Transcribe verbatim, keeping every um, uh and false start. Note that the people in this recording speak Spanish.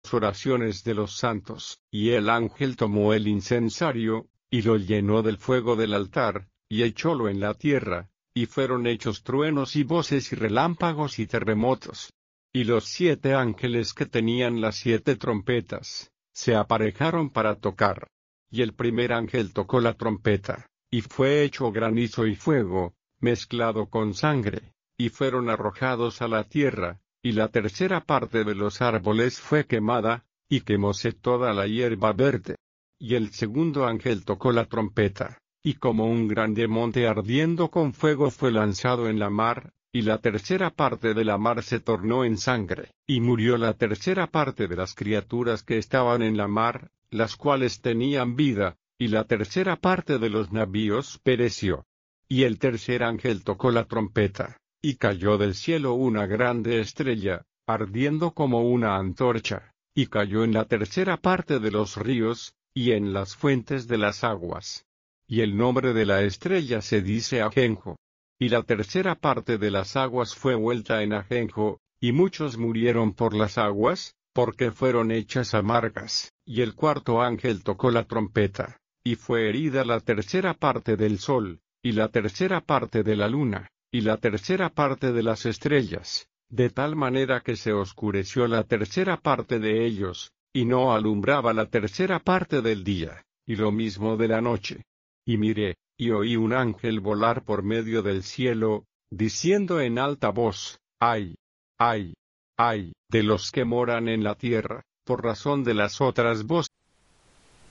oraciones de los santos. Y el ángel tomó el incensario, y lo llenó del fuego del altar, y echólo en la tierra, y fueron hechos truenos y voces y relámpagos y terremotos. Y los siete ángeles que tenían las siete trompetas, se aparejaron para tocar. Y el primer ángel tocó la trompeta, y fue hecho granizo y fuego, mezclado con sangre, y fueron arrojados a la tierra, y la tercera parte de los árboles fue quemada, y quemóse toda la hierba verde. Y el segundo ángel tocó la trompeta, y como un grande monte ardiendo con fuego fue lanzado en la mar, y la tercera parte de la mar se tornó en sangre, y murió la tercera parte de las criaturas que estaban en la mar, las cuales tenían vida, y la tercera parte de los navíos pereció. Y el tercer ángel tocó la trompeta, y cayó del cielo una grande estrella, ardiendo como una antorcha, y cayó en la tercera parte de los ríos, y en las fuentes de las aguas. Y el nombre de la estrella se dice Ajenjo. Y la tercera parte de las aguas fue vuelta en ajenjo, y muchos murieron por las aguas, porque fueron hechas amargas. Y el cuarto ángel tocó la trompeta, y fue herida la tercera parte del sol, y la tercera parte de la luna, y la tercera parte de las estrellas, de tal manera que se oscureció la tercera parte de ellos, y no alumbraba la tercera parte del día, y lo mismo de la noche. Y miré, y oí un ángel volar por medio del cielo, diciendo en alta voz: ¡Ay! ¡Ay! ¡Ay! De los que moran en la tierra, por razón de las otras voces